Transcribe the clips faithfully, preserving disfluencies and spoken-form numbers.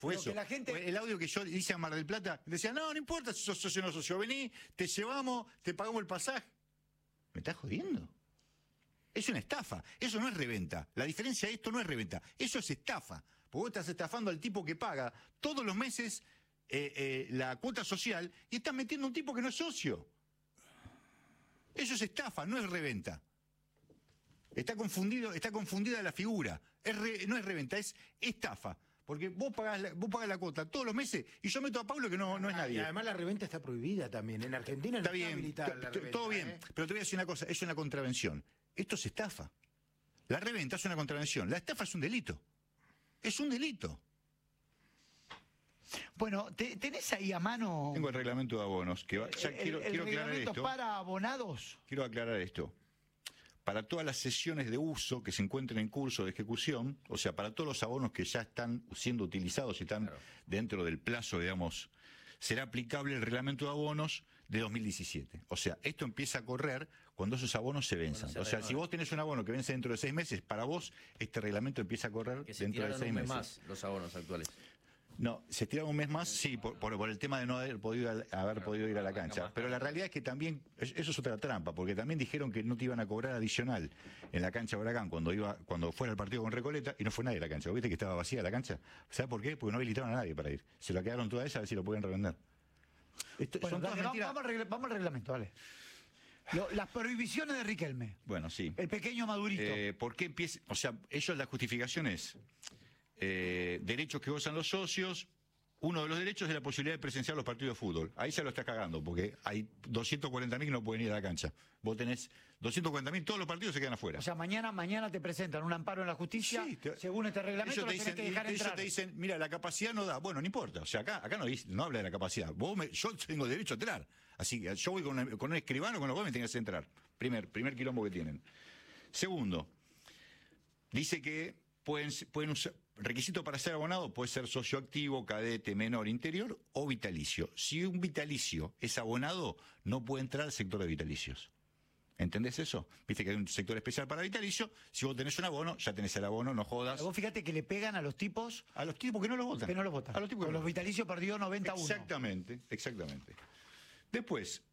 Fue Lo eso. que la gente... Fue el audio que yo hice a Mar del Plata, decía, no, no importa si sos socio o no socio, vení, te llevamos, te pagamos el pasaje. ¿Me estás jodiendo? Es una estafa, eso no es reventa. La diferencia de esto no es reventa, eso es estafa. Porque vos estás estafando al tipo que paga todos los meses eh, eh, la cuota social y estás metiendo a un tipo que no es socio. Eso es estafa, no es reventa. Está confundido, está confundida la figura. Es re, no es reventa, es estafa. Porque vos pagás, la, vos pagás la cuota todos los meses y yo meto a Pablo que no, no es nadie. Y además la reventa está prohibida también. En Argentina no está está bien, habilitada la reventa, todo bien, ¿eh? pero te voy a decir una cosa, es una contravención. Esto es estafa. La reventa es una contravención, la estafa es un delito. Es un delito. Bueno, te- ¿tenés ahí a mano Tengo el reglamento de abonos, que va, ya el, quiero, el quiero aclarar reglamento esto. para abonados? Quiero aclarar esto. Para todas las sesiones de uso que se encuentren en curso de ejecución, o sea, para todos los abonos que ya están siendo utilizados y están Claro. dentro del plazo, digamos, será aplicable el reglamento de abonos de dos mil diecisiete. O sea, esto empieza a correr cuando esos abonos se venzan. se o sea, renuevan. si vos tenés un abono que vence dentro de seis meses, para vos este reglamento empieza a correr Que se dentro de tiraron seis un mes meses. más los abonos actuales. No, se estira un mes más, sí, por, por, por el tema de no haber podido, haber podido ir a la cancha. Pero la realidad es que también, eso es otra trampa, porque también dijeron que no te iban a cobrar adicional en la cancha de Huracán cuando iba cuando fuera el partido con Recoleta y no fue nadie a la cancha. ¿Viste que estaba vacía la cancha? ¿Sabes por qué? Porque no habilitaron a nadie para ir. Se lo quedaron todas esas a ver si lo pueden revender. Esto, Bueno, son todas dale, va- mentiras. vamos, al regla- vamos al reglamento, vale. Lo- las prohibiciones de Riquelme. Bueno, sí. El pequeño Madurito. Eh, ¿Por qué empieza? O sea, ellos la justificación es eh, derechos que gozan los socios. Uno de los derechos es la posibilidad de presenciar los partidos de fútbol. Ahí se lo está cagando, porque hay doscientos cuarenta mil que no pueden ir a la cancha. Vos tenés doscientos cuarenta mil, todos los partidos se quedan afuera. O sea, mañana, mañana te presentan un amparo en la justicia, Sí, te- según este reglamento, ellos lo te tenés dicen, que dejar ellos entrar. te dicen, mira, la capacidad no da. Bueno, no importa. O sea, acá, acá no, dice- no habla de la capacidad. Vos me- yo tengo derecho a entrar. Así que yo voy con, una- con un escribano, con lo cual me tenés que entrar. Primer, primer quilombo que tienen. Segundo, dice que pueden, pueden usar, requisito para ser abonado puede ser socio activo, cadete, menor, interior o vitalicio. Si un vitalicio es abonado, no puede entrar al sector de vitalicios. ¿Entendés eso? Viste que hay un sector especial para vitalicio. Si vos tenés un abono, ya tenés el abono, no jodas. Vos fíjate que le pegan a los tipos A los tipos que no los votan. que no los votan. A los tipos que Con no los los vitalicios perdió noventa a uno. Exactamente, exactamente. Después,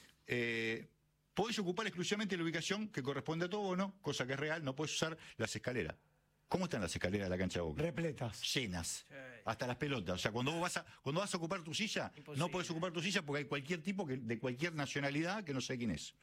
eh, podés ocupar exclusivamente la ubicación que corresponde a tu abono, cosa que es real, no podés usar las escaleras. ¿Cómo están las escaleras de la cancha de Boca? Repletas. Llenas, hasta las pelotas. O sea, cuando vos vas a, cuando vas a ocupar tu silla, Imposible. no podés ocupar tu silla porque hay cualquier tipo que, de cualquier nacionalidad que no sé quién es.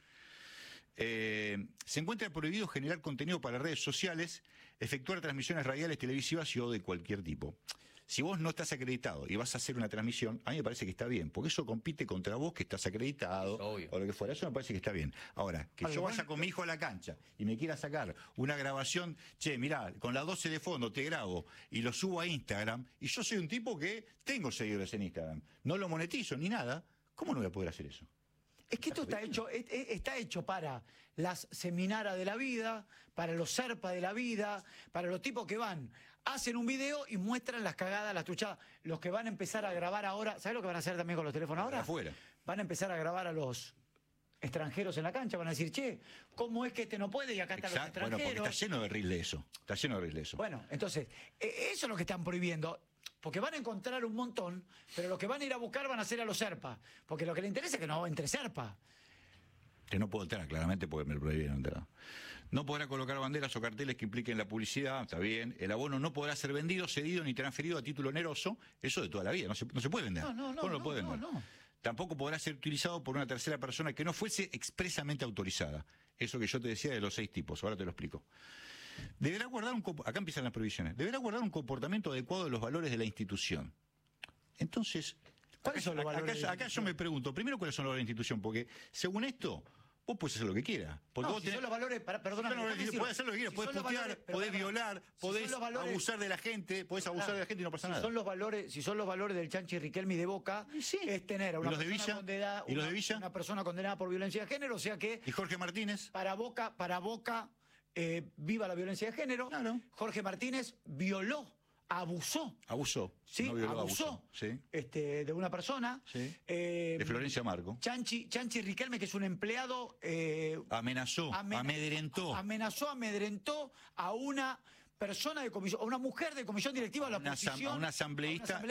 Eh, se encuentra prohibido generar contenido para redes sociales, efectuar transmisiones radiales, televisivas y o de cualquier tipo. Si vos no estás acreditado y vas a hacer una transmisión, a mí me parece que está bien, porque eso compite contra vos que estás acreditado Es obvio. o lo que fuera. Eso me parece que está bien. Ahora, que Algo yo bueno. vaya con mi hijo a la cancha y me quiera sacar una grabación, che, mirá, con las doce de fondo te grabo y lo subo a Instagram, y yo soy un tipo que tengo seguidores en Instagram, no lo monetizo ni nada, ¿cómo no voy a poder hacer eso? Es que esto está hecho, es- es- está hecho para las seminaras de la vida, para los serpas de la vida, para los tipos que van, hacen un video y muestran las cagadas, las truchadas. Los que van a empezar a grabar ahora, ¿sabes lo que van a hacer también con los teléfonos ahora? Afuera. Van a empezar a grabar a los extranjeros en la cancha, van a decir, che, ¿cómo es que este no puede y acá están los Exacto. Bueno, porque extranjeros? está lleno de reels de eso. Está lleno de reels de eso. Bueno, entonces, eh, eso es lo que están prohibiendo. Porque van a encontrar un montón, pero lo que van a ir a buscar van a ser a los serpas. Porque lo que les interesa es que no entre serpa. Que no puedo entrar, claramente, porque me lo prohibieron entrar. No podrá colocar banderas o carteles que impliquen la publicidad, está bien. El abono no podrá ser vendido, cedido ni transferido a título oneroso. Eso de toda la vida, no se, no se puede vender. No, no, no, ¿Cómo lo no, puede no, vender? no. Tampoco podrá ser utilizado por una tercera persona que no fuese expresamente autorizada. Eso que yo te decía de los seis tipos, ahora te lo explico. Deberá guardar un comp- acá empiezan las prohibiciones. Deberá guardar un comportamiento adecuado de los valores de la institución. Entonces, ¿Cuáles acá, son los acá- valores de la acá yo institución? me pregunto, primero, ¿cuáles son los valores de la institución? Porque, según esto, vos podés hacer lo que quieras. Porque No, vos si tenés- son los valores, para, perdóname, Son los valores, déjame podés hacer lo que quieras, si podés son los putear, valores- pero podés perdón, violar, si son podés los valores- abusar de la gente, podés abusar Claro. de la gente y no pasa si nada. Son los valores, si son los valores del Chanchi Riquelme y de Boca, sí. es tener a ¿Y una los de persona Villa? condenada, ¿Y los una- de Villa? una persona condenada por violencia de género, o sea que ¿Y Jorge Martínez? para Boca, para Boca, eh, viva la violencia de género. Claro. Jorge Martínez violó, abusó, Abusó. ¿sí? No violó, abusó, Sí. este, de una persona. Sí. Eh, De Florencia Marco. Chanchi, Chanchi Riquelme, que es un empleado. eh, Amenazó, amen- amedrentó. Amenazó, amedrentó a una persona de comisión, a una mujer de comisión directiva de la A una asam- oposición, a un asambleísta